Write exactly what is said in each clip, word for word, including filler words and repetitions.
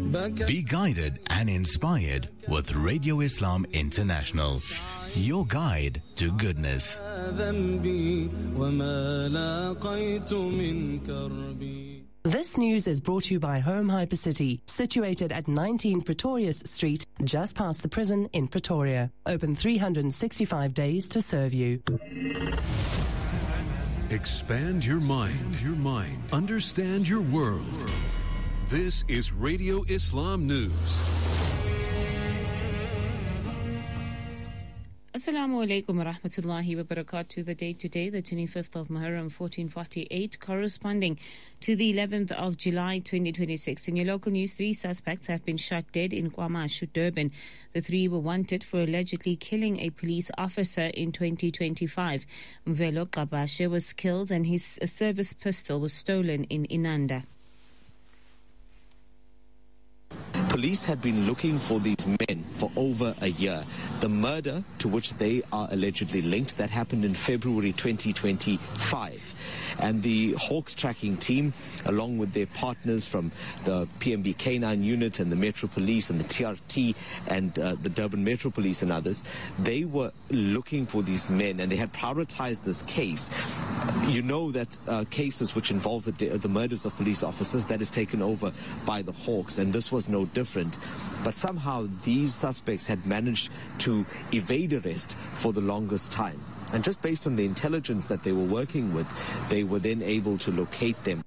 Be guided and inspired with Radio Islam International, your guide to goodness. This news is brought to you by Home Hypercity, situated at nineteen Pretorius Street, just past the prison in Pretoria. Open three hundred sixty-five days to serve you. Expand your mind, your mind. Understand your world. This is Radio Islam News. Assalamu alaikum wa rahmatullahi wa barakatuh. The date today, the twenty-fifth of Muharram fourteen forty-eight, corresponding to the eleventh of July twenty twenty-six. In your local news, three suspects have been shot dead in KwaMashu, Durban. The three were wanted for allegedly killing a police officer in twenty twenty-five. Mvelo Qabashe was killed and his service pistol was stolen in Inanda. Police had been looking for these men for over a year. The murder to which they are allegedly linked, that happened in February twenty twenty-five. And the Hawks tracking team, along with their partners from the P M B K nine unit and the Metro Police and the T R T and uh, the Durban Metro Police and others, they were looking for these men and they had prioritized this case. You know that uh, cases which involve the, the murders of police officers, that is taken over by the Hawks, and this was no different. But somehow these suspects had managed to evade arrest for the longest time. And just based on the intelligence that they were working with, they were then able to locate them.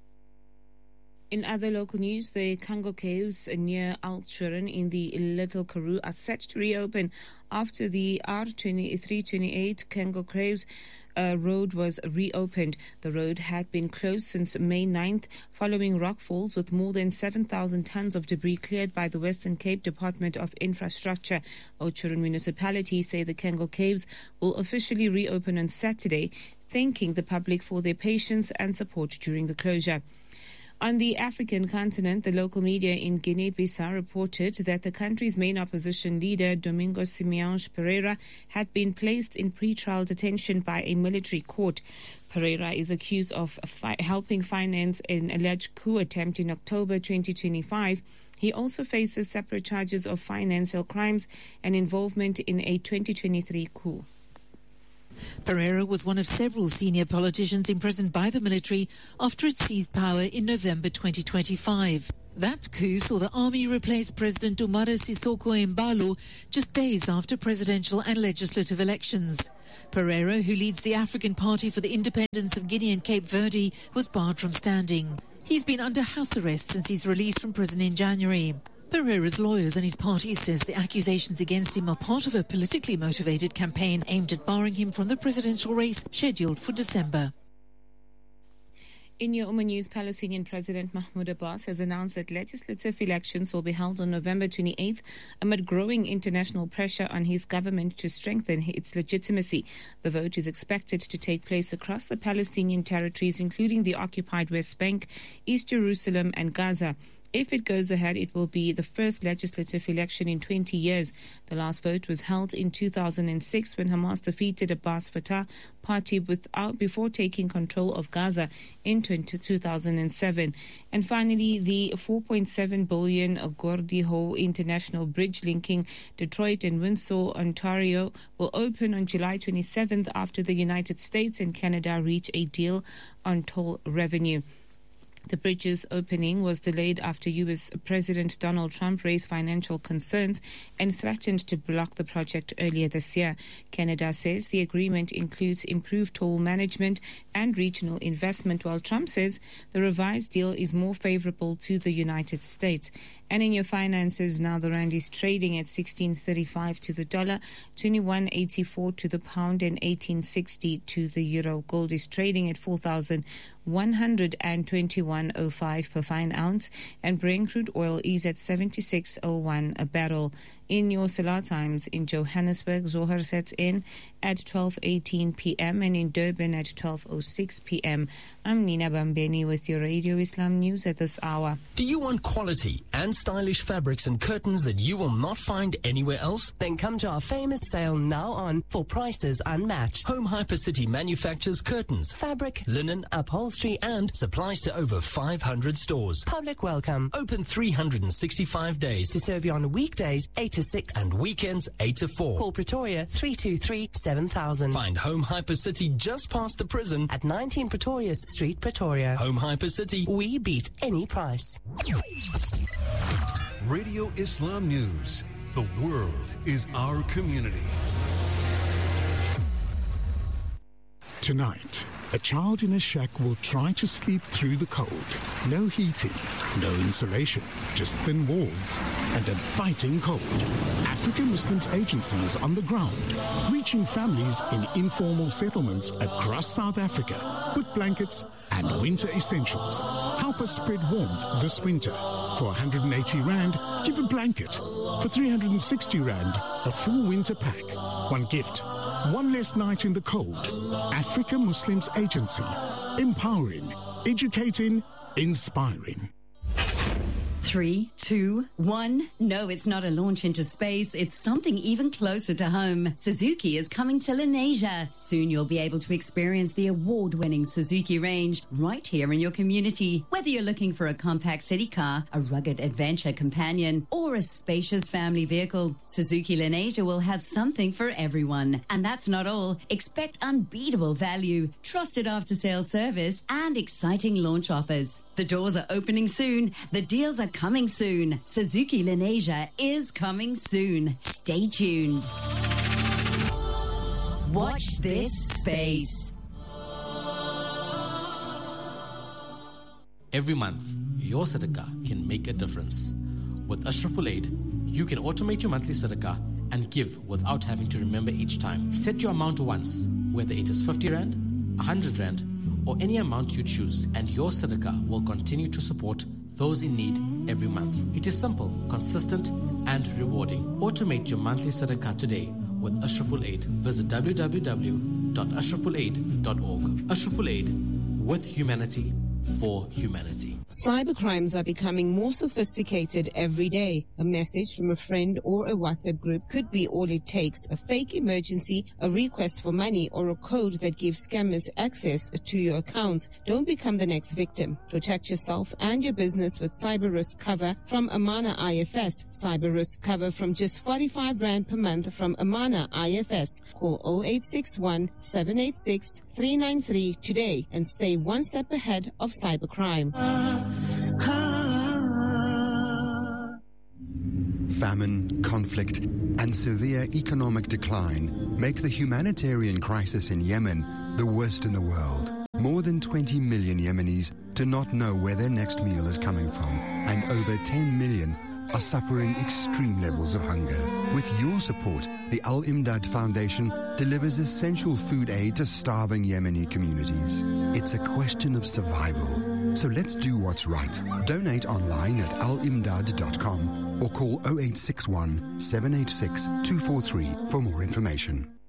In other local news, the Kango Caves near Althuren in the Little Karoo are set to reopen after the R twenty-three twenty-eight Kango Caves uh, road was reopened. The road had been closed since May ninth following rockfalls with more than seven thousand tons of debris cleared by the Western Cape Department of Infrastructure. Althuren municipality say the Kango Caves will officially reopen on Saturday, thanking the public for their patience and support during the closure. On the African continent, the local media in Guinea-Bissau reported that the country's main opposition leader, Domingos Simiães Pereira, had been placed in pretrial detention by a military court. Pereira is accused of fi- helping finance an alleged coup attempt in October twenty twenty-five. He also faces separate charges of financial crimes and involvement in a twenty twenty-three coup. Pereira was one of several senior politicians imprisoned by the military after it seized power in November twenty twenty-five. That coup saw the army replace President Umaro Sissoco Embalo just days after presidential and legislative elections. Pereira, who leads the African Party for the Independence of Guinea and Cape Verde, was barred from standing. He's been under house arrest since his release from prison in January. Pereira's lawyers and his party says the accusations against him are part of a politically motivated campaign aimed at barring him from the presidential race scheduled for December. In your Ummah News, Palestinian President Mahmoud Abbas has announced that legislative elections will be held on November twenty-eighth amid growing international pressure on his government to strengthen its legitimacy. The vote is expected to take place across the Palestinian territories, including the occupied West Bank, East Jerusalem and Gaza. If it goes ahead, it will be the first legislative election in twenty years. The last vote was held in two thousand six when Hamas defeated Abbas Fatah party without, before taking control of Gaza in two thousand seven. And finally, the four point seven billion Gordie Howe International Bridge linking Detroit and Windsor, Ontario, will open on July twenty-seventh after the United States and Canada reach a deal on toll revenue. The bridge's opening was delayed after U S President Donald Trump raised financial concerns and threatened to block the project earlier this year. Canada says the agreement includes improved toll management and regional investment, while Trump says the revised deal is more favorable to the United States. And in your finances now, the rand is trading at sixteen thirty-five to the dollar, twenty-one eighty-four to the pound and eighteen sixty to the euro. Gold is trading at four thousand one hundred twenty-one oh five per fine ounce, and Brent crude oil is at seventy-six oh one a barrel. In your Salah times, in Johannesburg, Zohar sets in at twelve eighteen p.m. and in Durban at twelve oh six p.m. I'm Nina Bambeni with your Radio Islam News at this hour. Do you want quality and stylish fabrics and curtains that you will not find anywhere else? Then come to our famous sale now on for prices unmatched. Home Hypercity manufactures curtains, fabric, linen, upholstery and supplies to over five hundred stores. Public welcome. Open three hundred sixty-five days To serve you on weekdays eight to six and weekends eight to four. Call Pretoria three two three, seven thousand. Find Home Hypercity just past the prison At nineteen Pretorius Street, Pretoria. Home Hypercity. We beat any price. Radio Islam News. The world is our community. Tonight, a child in a shack will try to sleep through the cold. No heating, no insulation, just thin walls and a biting cold. African Muslims Agency is on the ground, reaching families in informal settlements across South Africa with blankets and winter essentials. Help us spread warmth this winter. For one hundred eighty rand, give a blanket. For three hundred sixty rand, a full winter pack. One gift. One less night in the cold. Africa Muslims Agency. Empowering, educating, inspiring. Three, two, one. No, it's not a launch into space. It's something even closer to home. Suzuki is coming to Lenasia. Soon you'll be able to experience the award-winning Suzuki range right here in your community. Whether you're looking for a compact city car, a rugged adventure companion, or a spacious family vehicle, Suzuki Lenasia will have something for everyone. And that's not all. Expect unbeatable value, trusted after-sales service, and exciting launch offers. The doors are opening soon. The deals are coming soon. Suzuki Lenasia is coming soon. Stay tuned. Watch this space. Every month, your sadaqah can make a difference. With Ashraful Aid, you can automate your monthly sadaqah and give without having to remember each time. Set your amount once, whether it is fifty rand, one hundred rand, or any amount you choose, and your sadaqah will continue to support those in need every month. It is simple, consistent, and rewarding. Automate your monthly sadaqah today with Ashraful Aid. Visit w w w dot ashraful aid dot org. Ashraful Aid, with humanity, for humanity. Cybercrimes are becoming more sophisticated every day. A message from a friend or a WhatsApp group could be all it takes. A fake emergency, a request for money, or a code that gives scammers access to your account. Don't become the next victim. Protect yourself and your business with cyber risk cover from Amana I F S. Cyber risk cover from just forty-five rand per month from Amana I F S. Call zero eight six one, seven eight six, three nine three today and stay one step ahead of cybercrime. Famine, conflict, and severe economic decline make the humanitarian crisis in Yemen the worst in the world. More than twenty million Yemenis do not know where their next meal is coming from, and over ten million are suffering extreme levels of hunger. With your support, the Al Imdad Foundation delivers essential food aid to starving Yemeni communities. It's a question of survival. So let's do what's right. Donate online at al imdad dot com or call zero eight six one, seven eight six, two four three for more information.